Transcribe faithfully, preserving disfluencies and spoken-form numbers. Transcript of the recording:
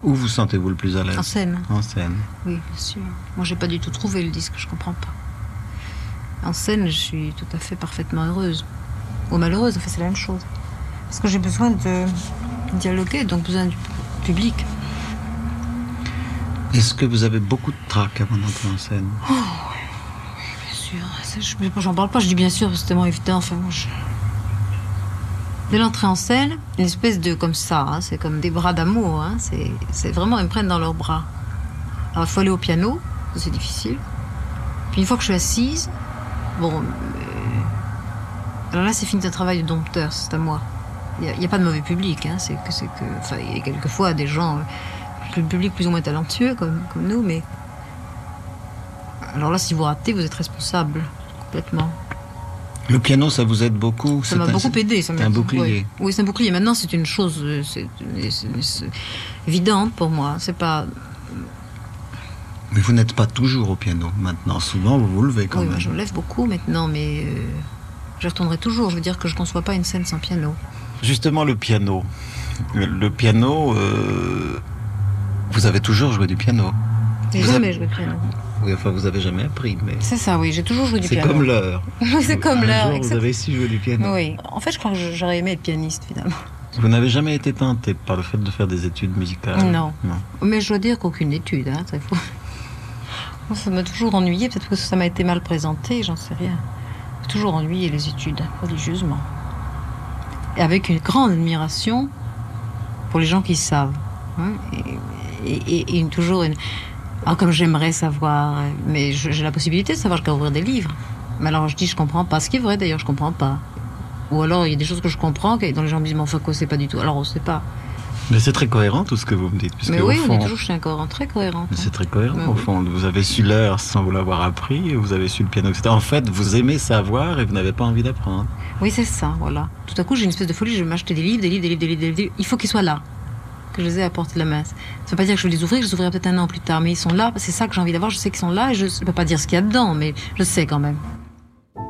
Où vous sentez-vous le plus à l'aise? En scène. En scène. Oui, bien sûr. Moi, j'ai pas du tout trouvé le disque, je comprends pas. En scène, je suis tout à fait parfaitement heureuse. Ou malheureuse, en fait, c'est la même chose. Parce que j'ai besoin de dialoguer, donc besoin du public. Est-ce que vous avez beaucoup de trac avant d'entrer en scène? Oh, oui, bien sûr. Ça, je, j'en parle pas, je dis bien sûr, parce que c'est tellement évident. Enfin, moi, je... Dès l'entrée en scène, une espèce de comme ça, hein, c'est comme des bras d'amour. Hein, c'est, c'est vraiment, ils me prennent dans leurs bras. Alors, il faut aller au piano, ça, c'est difficile. Puis une fois que je suis assise, bon, euh... alors là, c'est fini un travail de dompteur, c'est à moi. Il n'y a, a pas de mauvais public, hein, c'est que, c'est que, enfin, il y a quelquefois des gens, le public plus ou moins talentueux comme, comme nous, mais alors là, si vous ratez, vous êtes responsable complètement. Le piano, ça vous aide beaucoup? Ça m'a un, beaucoup aidé. Ça c'est un bouclier. Oui. oui, c'est un bouclier. Maintenant, c'est une chose c'est, c'est, c'est évidente pour moi. C'est pas. Mais vous n'êtes pas toujours au piano maintenant. Souvent, vous vous levez quand oui, même. Moi, je me lève beaucoup maintenant, mais euh, je retournerai toujours. Je veux dire que je ne conçois pas une scène sans piano. Justement, le piano. Le piano, euh, vous avez toujours joué du piano. J'ai vous jamais avez... joué du piano. Oui, enfin, vous avez jamais appris, mais... C'est ça, oui, j'ai toujours joué du c'est piano. C'est comme l'heure. c'est comme Un l'heure. jour, vous avez su jouer du piano. Oui. En fait, je crois que j'aurais aimé être pianiste, finalement. Vous n'avez jamais été tenté par le fait de faire des études musicales? Non. non. Mais je dois dire qu'aucune étude, hein, ça, faut... ça m'a toujours ennuyé, peut-être parce que ça m'a été mal présenté, j'en sais rien. J'ai toujours ennuyé les études, religieusement. Et avec une grande admiration pour les gens qui savent. Hein, et, et, et, et une, toujours une... Ah, comme j'aimerais savoir, mais je, j'ai la possibilité de savoir, je peux ouvrir des livres. Mais alors je dis, je comprends pas. Ce qui est vrai d'ailleurs, je comprends pas. Ou alors il y a des choses que je comprends, dont les gens me disent, mais enfin quoi, c'est pas du tout. Alors on sait pas. Mais c'est très cohérent tout ce que vous me dites. Mais oui, fond, on est toujours chez un cohérent, très cohérent. Mais c'est très cohérent mais au oui. fond. Vous avez su l'heure sans vous l'avoir appris, vous avez su le piano, et cetera. En fait, vous aimez savoir et vous n'avez pas envie d'apprendre. Oui, c'est ça, voilà. Tout à coup, j'ai une espèce de folie, je vais m'acheter des livres, des livres, des livres, des livres, des livres. Il faut qu'ils soient là, que je les ai à portée de la main. Ça ne veut pas dire que je vais les ouvrir, que je les ouvrirai peut-être un an plus tard, mais ils sont là, c'est ça que j'ai envie d'avoir, je sais qu'ils sont là et je ne peux pas dire ce qu'il y a dedans, mais je sais quand même.